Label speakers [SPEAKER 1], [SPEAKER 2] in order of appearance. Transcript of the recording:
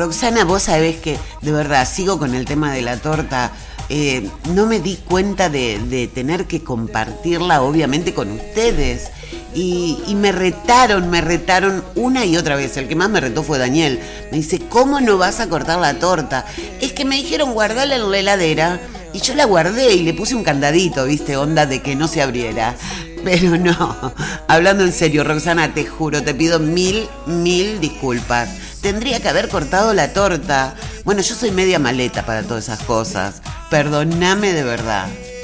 [SPEAKER 1] Roxana, vos sabés que, de verdad, sigo con el tema de la torta. No me di cuenta de tener que compartirla, obviamente, con ustedes. Y me retaron una y otra vez. El que más me retó fue Daniel. Me dice, ¿cómo no vas a cortar la torta? Es que me dijeron guardarla en la heladera. Y yo la guardé y le puse un candadito, ¿viste? Onda de que no se abriera. Pero no, hablando en serio, Roxana, te juro, te pido mil disculpas. Tendría que haber cortado la torta. Bueno, yo soy media maleta para todas esas cosas. Perdóname de verdad.